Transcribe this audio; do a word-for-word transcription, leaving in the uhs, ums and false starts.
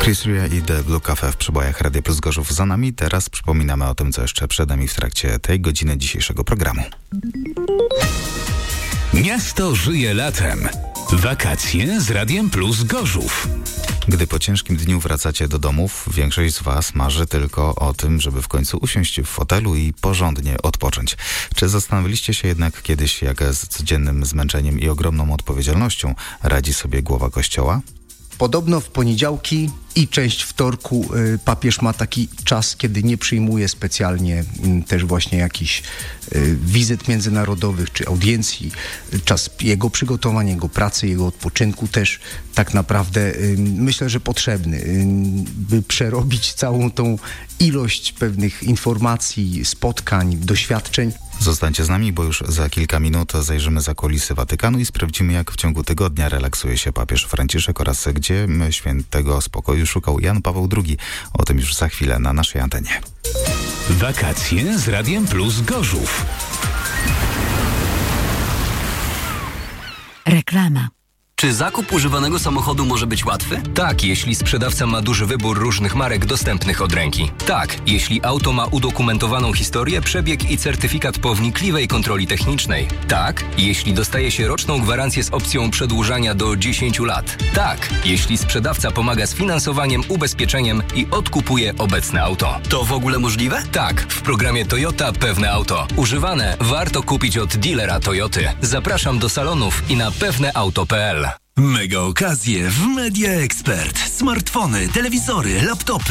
Chris Rea i The Blue Cafe w przybojach Radio Plus Gorzów za nami. Teraz przypominamy o tym, co jeszcze przed nami w trakcie tej godziny dzisiejszego programu. Miasto żyje latem. Wakacje z Radiem Plus Gorzów. Gdy po ciężkim dniu wracacie do domów, większość z Was marzy tylko o tym, żeby w końcu usiąść w fotelu i porządnie odpocząć. Czy zastanawialiście się jednak kiedyś, jak z codziennym zmęczeniem i ogromną odpowiedzialnością radzi sobie głowa Kościoła? Podobno w poniedziałki i część wtorku y, papież ma taki czas, kiedy nie przyjmuje specjalnie y, też właśnie jakichś y, wizyt międzynarodowych czy audiencji. Czas jego przygotowania, jego pracy, jego odpoczynku też tak naprawdę y, myślę, że potrzebny, y, by przerobić całą tą ilość pewnych informacji, spotkań, doświadczeń. Zostańcie z nami, bo już za kilka minut zajrzymy za kulisy Watykanu i sprawdzimy, jak w ciągu tygodnia relaksuje się papież Franciszek oraz gdzie świętego spokoju szukał Jan Paweł drugi. O tym już za chwilę na naszej antenie. Wakacje z Radiem Plus Gorzów. Reklama. Czy zakup używanego samochodu może być łatwy? Tak, jeśli sprzedawca ma duży wybór różnych marek dostępnych od ręki. Tak, jeśli auto ma udokumentowaną historię, przebieg i certyfikat po wnikliwej kontroli technicznej. Tak, jeśli dostaje się roczną gwarancję z opcją przedłużania do dziesięciu lat. Tak, jeśli sprzedawca pomaga z finansowaniem, ubezpieczeniem i odkupuje obecne auto. To w ogóle możliwe? Tak, w programie Toyota Pewne Auto. Używane warto kupić od dealera Toyoty. Zapraszam do salonów i na pewneauto kropka p l. Mega okazje w Media Expert. Smartfony, telewizory, laptopy